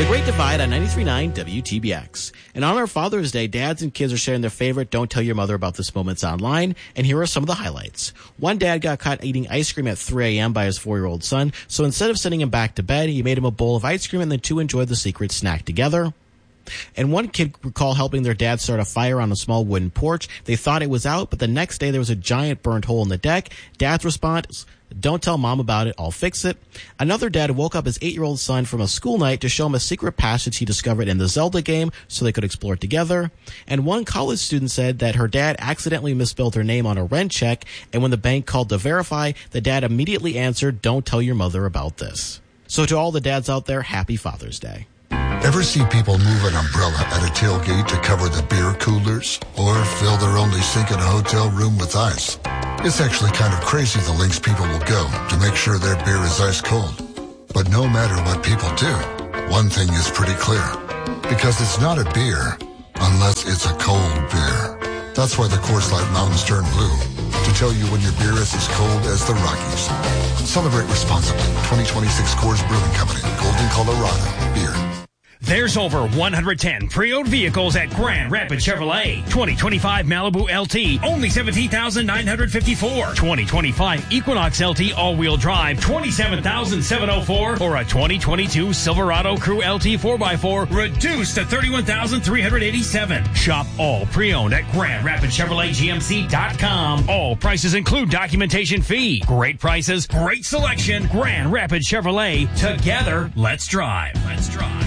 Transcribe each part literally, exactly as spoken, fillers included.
The Great Divide on ninety-three point nine W T B X. And on our Father's Day, dads and kids are sharing their favorite Don't Tell Your Mother About This moments online, and here are some of the highlights. One dad got caught eating ice cream at three a.m. by his four-year-old son, so instead of sending him back to bed, he made him a bowl of ice cream and the two enjoyed the secret snack together. And one kid recalled helping their dad start a fire on a small wooden porch. They thought it was out, but the next day there was a giant burnt hole in the deck. Dad's response, "Don't tell mom about it, I'll fix it." Another dad woke up his eight-year-old son from a school night to show him a secret passage he discovered in the Zelda game so they could explore it together. And one college student said that her dad accidentally misspelled her name on a rent check, and when the bank called to verify, the dad immediately answered, "Don't tell your mother about this." So to all the dads out there, happy Father's Day. Ever see people move an umbrella at a tailgate to cover the beer coolers? Or fill their only sink in a hotel room with ice? It's actually kind of crazy the lengths people will go to make sure their beer is ice cold. But no matter what people do, one thing is pretty clear. Because it's not a beer unless it's a cold beer. That's why the Coors Light Mountains turn blue. To tell you when your beer is as cold as the Rockies. Celebrate responsibly. twenty twenty-six Coors Brewing Company. Golden, Colorado. Beer. There's over one hundred ten pre-owned vehicles at Grand Rapids Chevrolet. twenty twenty-five Malibu L T, only seventeen thousand nine hundred fifty-four dollars. twenty twenty-five Equinox L T all-wheel drive, twenty-seven thousand seven hundred four dollars. Or a twenty twenty-two Silverado Crew L T four by four, reduced to thirty-one thousand three hundred eighty-seven dollars. Shop all pre-owned at Grand Rapids Chevrolet G M C dot com. All prices include documentation fee. Great prices, great selection. Grand Rapids Chevrolet. Together, let's drive. Let's drive.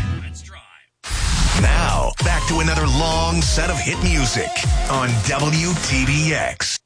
Now, back to another long set of hit music on W T B X.